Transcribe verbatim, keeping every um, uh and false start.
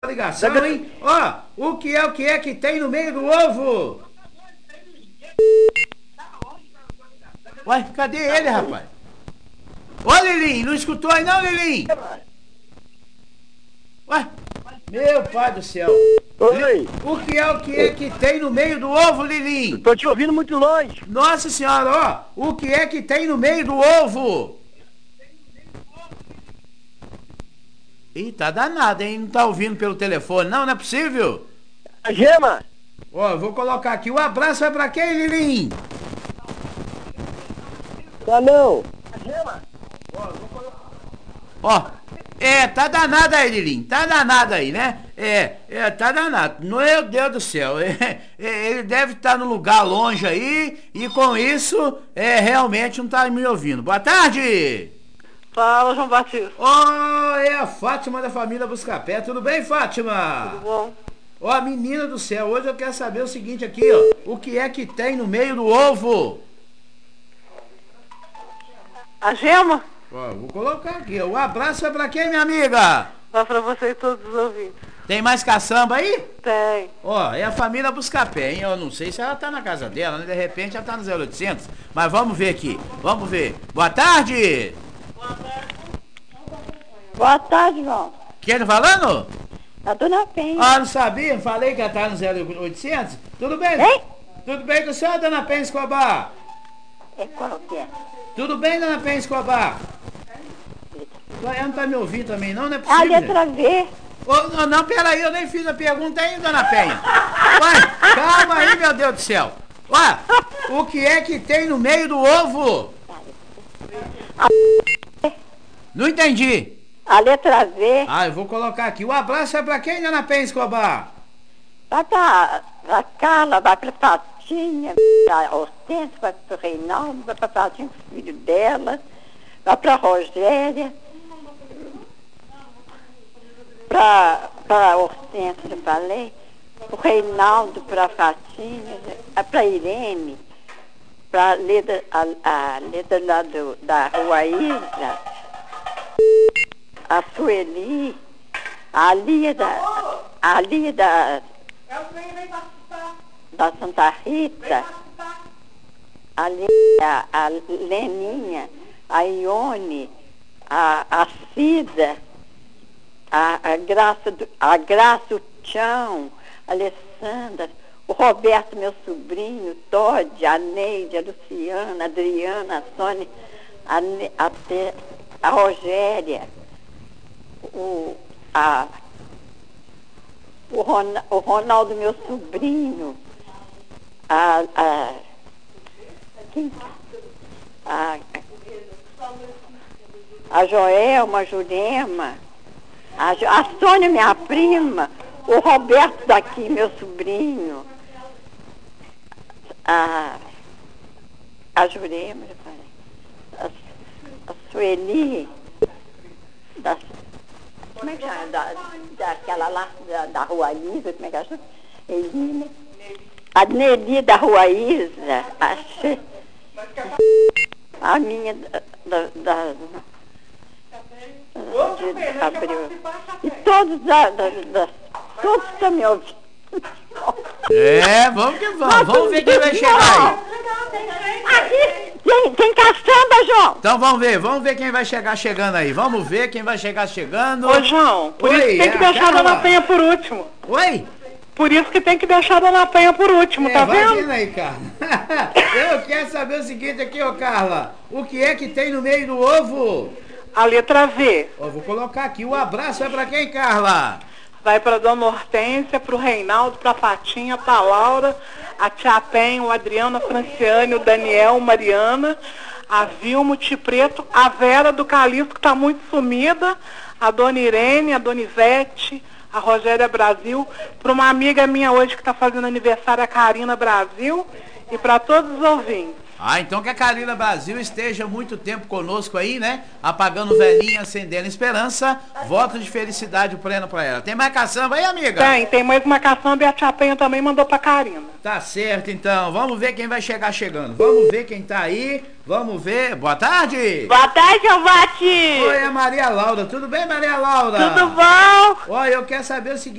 ligação, hein? Ó, o que é o que é que tem no meio do ovo? Ué, cadê ele, rapaz? Ô, Lilim, não escutou aí não, Lilim? Ué, meu pai do céu. Oi. O que é o que é que tem no meio do ovo, Lilim? Tô te ouvindo muito longe. Nossa senhora, ó, o que é que tem no meio do ovo? Ih, tá danado, hein? Não tá ouvindo pelo telefone, não, não é possível? A gema. Ó, eu vou colocar aqui, o abraço vai pra quem, Lilim? Tá não. A gema. Ó, é, tá danado aí, Lilim, tá danado aí, né? É, é, tá danado. Meu Deus do céu, é, é, ele deve estar no lugar longe aí e com isso, é, realmente não tá me ouvindo. Boa tarde! Fala, João Batista. Ó, é a Fátima da família Buscapé, tudo bem, Fátima? Tudo bom? Ó, menina do céu, hoje eu quero saber o seguinte aqui, ó, o que é que tem no meio do ovo? A gema? Ó, vou colocar aqui, ó, o abraço é pra quem, minha amiga? Vai pra você e todos os ouvintes. Tem mais caçamba aí? Tem. Ó, é a família Buscapé, hein? Eu não sei se ela tá na casa dela, né? De repente ela tá no zero oitocentos. Mas vamos ver aqui, vamos ver. Boa tarde! Boa tarde, João. Quem tá falando? A dona Penha. Ah, não sabia? Falei que ela tá no zero oitocentos? Tudo bem? Hein? Tudo bem com a senhora, dona Penha Escobar? É qual que é? Tudo bem, dona Penha Escobar? Ela não tá me ouvindo também, não? Não é A possível. letra V. Ô, não, não, peraí, eu nem fiz a pergunta ainda, dona Penha. Ué, calma aí, meu Deus do céu. Ué, o que é que tem no meio do ovo? Não entendi. A letra V. Ah, eu vou colocar aqui. O abraço é pra quem, dona Penha Escobar? Vai pra, pra Carla, vai pra Patinha, pra Hortência, vai pro Reinaldo, vai pra Patinha, pro filho dela, vai pra Rogéria, pra, pra Hortência, eu falei, pro Reinaldo, pra Fatinha, pra Irene, pra Leda, a, a Leda lá do, da Rua Isa, a Sueli, a Lia da, a Lia da, da Santa Rita, a, Lia, a Leninha, a Ione, a, a Cida, a, a Graça, do, a Graça, o Tchão, a Alessandra, o Roberto, meu sobrinho, Todd, a Neide, a Luciana, a Adriana, a Sônia, a, Ne- a, Te- a Rogéria, o, a, o, Ron- o Ronaldo, meu sobrinho, a, a, quem, a, a Joelma, a Jurema, a, Jo- a Sônia, minha prima, o Roberto daqui, meu sobrinho, a, a Jurema, já falei, a, a Sueli, da, como é que chama? Da, daquela lá, da, da Rua Isa, como é que ela chama? Elina. A Nelly da Rua Isa, a, Che- a minha da, da, da de Abril. E todos da, da, da, todos estão me ouvindo. É, vamos que vamos. Vamos ver quem vai chegar aí. Aqui tem, tem caçamba, João. Então vamos ver, vamos ver quem vai chegar chegando aí. Vamos ver quem vai chegar chegando. Ô, João, por Oi, isso que tem é que a deixar a Carla. Dona Penha por último. Oi? Por isso que tem que deixar a Dona Penha por último, É, tá vai vendo? vendo aí, Carla. Eu quero saber o seguinte aqui, ô Carla. O que é que tem no meio do ovo? A letra V Ó, vou colocar aqui. O abraço é pra quem, Carla? vai pra Dona Hortência, pro Reinaldo, pra Fatinha, pra Laura, a Tia Penha, o Adriano, a Franciane, o Daniel, Mariana, a Vilma, o Tio Preto, a Vera do Calixto, que tá muito sumida, a Dona Irene, a Dona Ivete, a Rogéria Brasil, pra uma amiga minha hoje que tá fazendo aniversário, a Karina Brasil, e pra todos os ouvintes. Ah, então que a Carina Brasil esteja muito tempo conosco aí, né? Apagando velhinha, acendendo esperança. Voto de felicidade plena pra ela. Tem mais caçamba aí, amiga? Tem, tem mais uma caçamba e a Tia Penha também mandou pra Karina. Tá certo, então. Vamos ver quem vai chegar chegando. Vamos ver quem tá aí. Vamos ver. Boa tarde. Boa tarde, Giovati. Oi, é Maria Laura. Tudo bem, Maria Laura? Tudo bom? Olha, eu quero saber o seguinte.